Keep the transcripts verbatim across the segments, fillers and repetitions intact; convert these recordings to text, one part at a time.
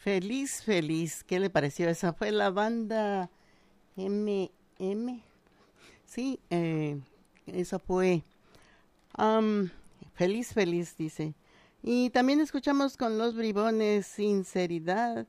Feliz, feliz. ¿Qué le pareció? Esa fue la banda M M. Sí, eh, esa fue. am, feliz, feliz, dice. Y también escuchamos con los bribones Sinceridad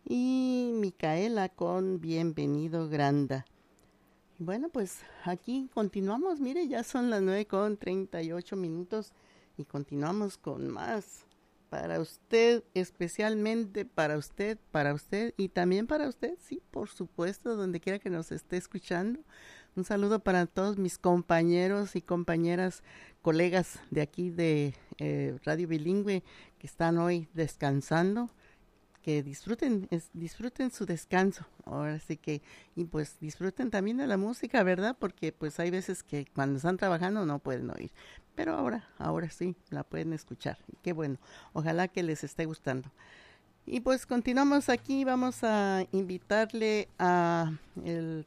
y Micaela con Bienvenido Granda. Bueno, pues aquí continuamos. Mire, ya son las nueve con treinta y ocho minutos y continuamos con más. Para usted, especialmente para usted, para usted y también para usted, sí, por supuesto, donde quiera que nos esté escuchando. Un saludo para todos mis compañeros y compañeras, colegas de aquí de eh, Radio Bilingüe que están hoy descansando. Que disfruten, es, disfruten su descanso, ahora sí que, y pues disfruten también de la música, ¿verdad? Porque pues hay veces que cuando están trabajando no pueden oír, pero ahora, ahora sí, la pueden escuchar, y qué bueno, ojalá que les esté gustando. Y pues continuamos aquí, vamos a invitarle a el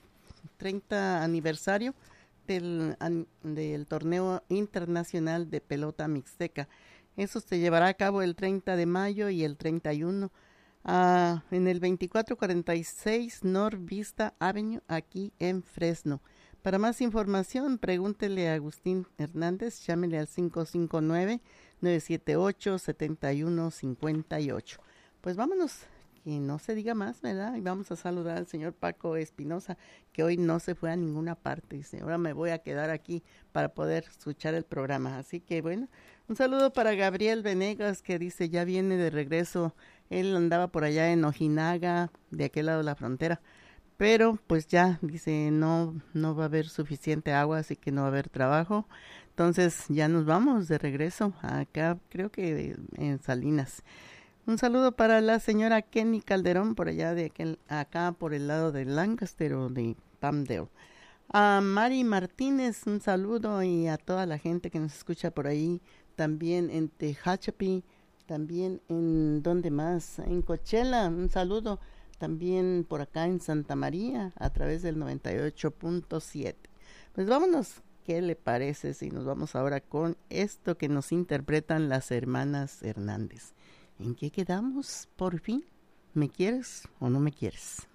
treinta aniversario del, an, del torneo internacional de pelota mixteca. Eso se llevará a cabo el treinta de mayo y el treinta y uno uh, en el veinticuatro cuarenta y seis North Vista Avenue, aquí en Fresno. Para más información, pregúntele a Agustín Hernández, llámele al cinco cinco nueve, nueve siete ocho, siete uno cinco ocho. Pues vámonos, que no se diga más, ¿verdad? Y vamos a saludar al señor Paco Espinosa, que hoy no se fue a ninguna parte. Dice, ahora me voy a quedar aquí para poder escuchar el programa. Así que bueno, un saludo para Gabriel Venegas, que dice, ya viene de regreso. Él andaba por allá en Ojinaga, de aquel lado de la frontera. Pero pues ya, dice, no, no va a haber suficiente agua, así que no va a haber trabajo. Entonces ya nos vamos de regreso acá, creo que en Salinas. Un saludo para la señora Kenny Calderón, por allá de aquel, acá por el lado de Lancaster o de Palmdale. A Mari Martínez, un saludo, y a toda la gente que nos escucha por ahí, también en Tehachapi, también en, ¿dónde más? En Coachella, un saludo, también por acá en Santa María, a través del noventa y ocho punto siete. Pues vámonos, ¿qué le parece si nos vamos ahora con esto que nos interpretan las hermanas Hernández? ¿En qué quedamos, por fin? ¿Me quieres o no me quieres?